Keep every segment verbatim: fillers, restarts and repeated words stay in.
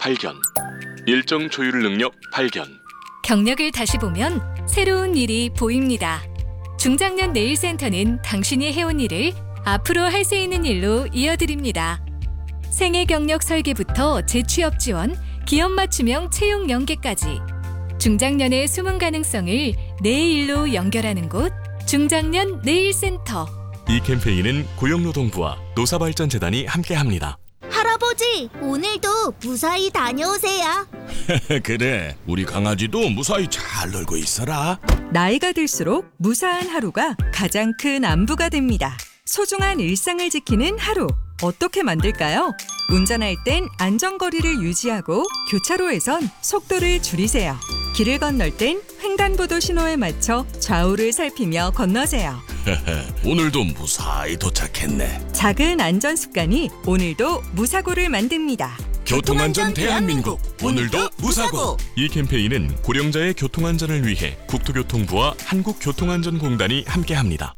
발견. 일정 조율 능력 발견. 경력을 다시 보면 새로운 일이 보입니다. 중장년 네일센터는 당신이 해온 일을 앞으로 할 수 있는 일로 이어드립니다. 생애 경력 설계부터 재취업 지원, 기업 맞춤형 채용 연계까지 중장년의 숨은 가능성을 내 일로 연결하는 곳, 중장년 네일센터. 이 캠페인은 고용노동부와 노사발전재단이 함께합니다. 할아버지, 오늘도 무사히 다녀오세요. 그래, 우리 강아지도 무사히 잘 놀고 있어라. 나이가 들수록 무사한 하루가 가장 큰 안부가 됩니다. 소중한 일상을 지키는 하루, 어떻게 만들까요? 운전할 땐 안전거리를 유지하고 교차로에선 속도를 줄이세요. 길을 건널 땐 횡단보도 신호에 맞춰 좌우를 살피며 건너세요. 오늘도 무사히 도착했네. 작은 안전 습관이 오늘도 무사고를 만듭니다. 교통안전 대한민국, 오늘도 무사고. 이 캠페인은 고령자의 교통안전을 위해 국토교통부와 한국교통안전공단이 함께합니다.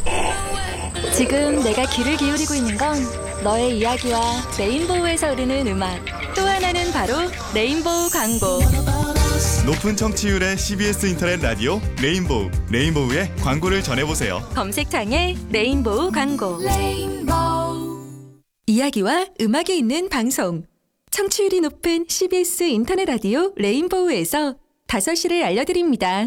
지금 내가 귀를 기울이고 있는 건 너의 이야기와 레인보우에서 흐르는 음악. 또 하나는 바로 레인보우 광고. 높은 청취율의 씨비에스 인터넷 라디오 레인보우. 레인보우의 광고를 전해보세요. 검색창에 레인보우 광고. 레인보우. 이야기와 음악이 있는 방송. 청취율이 높은 씨비에스 인터넷 라디오 레인보우에서 다섯 시를 알려드립니다.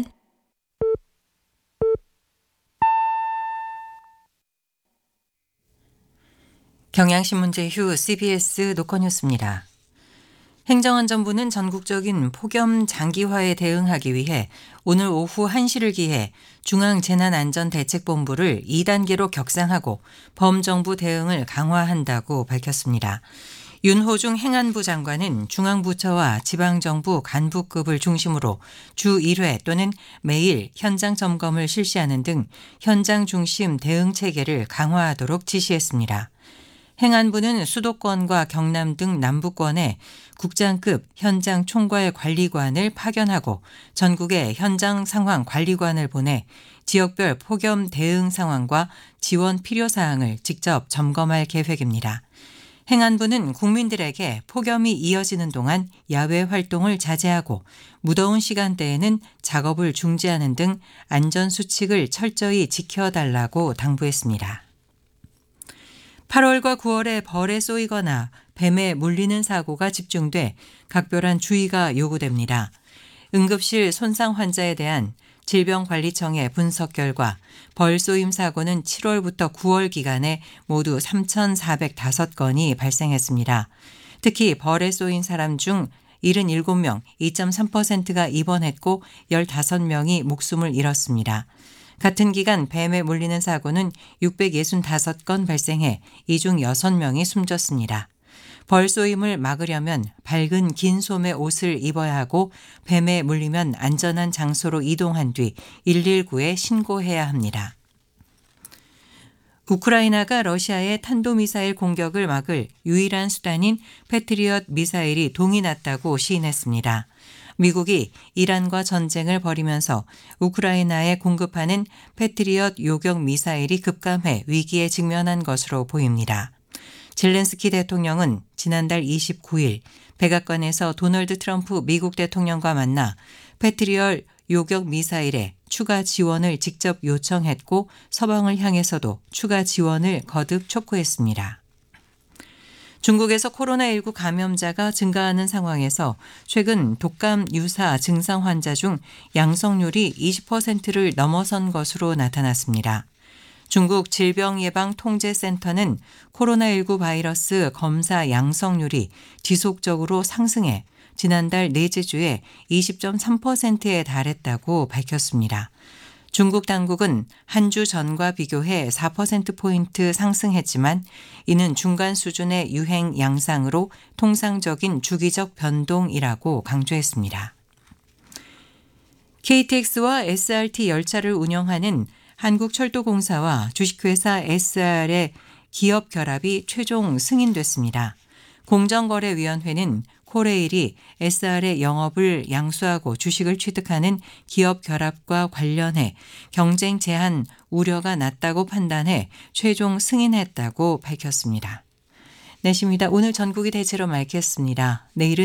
경향신문제 후 씨비에스 노컷뉴스입니다. 행정안전부는 전국적인 폭염 장기화에 대응하기 위해 오늘 오후 한 시를 기해 중앙재난안전대책본부를 이 단계로 격상하고 범정부 대응을 강화한다고 밝혔습니다. 윤호중 행안부 장관은 중앙부처와 지방정부 간부급을 중심으로 주 일 회 또는 매일 현장 점검을 실시하는 등 현장 중심 대응 체계를 강화하도록 지시했습니다. 행안부는 수도권과 경남 등 남부권에 국장급 현장 총괄 관리관을 파견하고 전국에 현장 상황 관리관을 보내 지역별 폭염 대응 상황과 지원 필요 사항을 직접 점검할 계획입니다. 행안부는 국민들에게 폭염이 이어지는 동안 야외 활동을 자제하고 무더운 시간대에는 작업을 중지하는 등 안전수칙을 철저히 지켜달라고 당부했습니다. 팔월과 구월에 벌에 쏘이거나 뱀에 물리는 사고가 집중돼 각별한 주의가 요구됩니다. 응급실 손상 환자에 대한 질병관리청의 분석 결과 벌 쏘임 사고는 칠월부터 구월 기간에 모두 삼천사백오 건이 발생했습니다. 특히 벌에 쏘인 사람 중 칠십칠 명, 이 점 삼 퍼센트가 입원했고 십오 명이 목숨을 잃었습니다. 같은 기간 뱀에 물리는 사고는 육백육십오 건 발생해 이 중 여섯 명이 숨졌습니다. 벌 쏘임을 막으려면 밝은 긴 소매 옷을 입어야 하고 뱀에 물리면 안전한 장소로 이동한 뒤 일일구에 신고해야 합니다. 우크라이나가 러시아의 탄도미사일 공격을 막을 유일한 수단인 패트리엇 미사일이 동이 났다고 시인했습니다. 미국이 이란과 전쟁을 벌이면서 우크라이나에 공급하는 패트리엇 요격 미사일이 급감해 위기에 직면한 것으로 보입니다. 젤렌스키 대통령은 지난달 이십구 일 백악관에서 도널드 트럼프 미국 대통령과 만나 패트리엇 요격 미사일에 추가 지원을 직접 요청했고 서방을 향해서도 추가 지원을 거듭 촉구했습니다. 중국에서 코로나십구 감염자가 증가하는 상황에서 최근 독감 유사 증상 환자 중 양성률이 이십 퍼센트를 넘어선 것으로 나타났습니다. 중국 질병예방통제센터는 코로나십구 바이러스 검사 양성률이 지속적으로 상승해 지난달 넷째 주에 이십 점 삼 퍼센트에 달했다고 밝혔습니다. 중국 당국은 한 주 전과 비교해 사 퍼센트포인트 상승했지만 이는 중간 수준의 유행 양상으로 통상적인 주기적 변동이라고 강조했습니다. 케이티엑스와 에스알티 열차를 운영하는 한국철도공사와 주식회사 에스알의 기업 결합이 최종 승인됐습니다. 공정거래위원회는 코레일이 에스알의 영업을 양수하고 주식을 취득하는 기업 결합과 관련해 경쟁 제한 우려가 낮다고 판단해 최종 승인했다고 밝혔습니다. 내십니다. 오늘 전국이 대체로 맑겠습니다. 내일은